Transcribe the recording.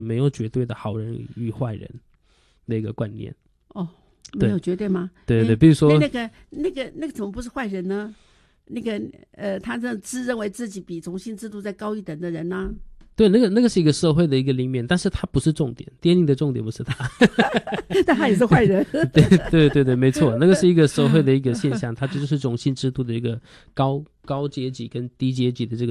没有绝对的好人与坏人的一个观念。 哦，没有绝对吗？ 对对，比如说那个怎么不是坏人呢？那个他自认为自己比种姓制度再高一等的人呢、 对，那个是一个社会的一个里面，但是他不是重点，电影的重点不是他。 但他也是坏人。 对，没错，那个是一个社会的一个现象，它就是种姓制度的一个高阶级跟低阶级的这个